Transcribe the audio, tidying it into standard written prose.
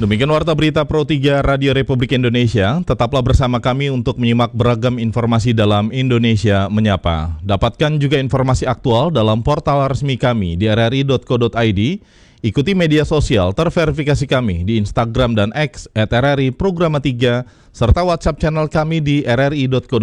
Demikian Warta Berita Pro 3 Radio Republik Indonesia. Tetaplah bersama kami untuk menyimak beragam informasi dalam Indonesia Menyapa. Dapatkan juga informasi aktual dalam portal resmi kami di rri.co.id. Ikuti media sosial terverifikasi kami di Instagram dan X @RRI Programa 3 serta WhatsApp channel kami di rri.co.id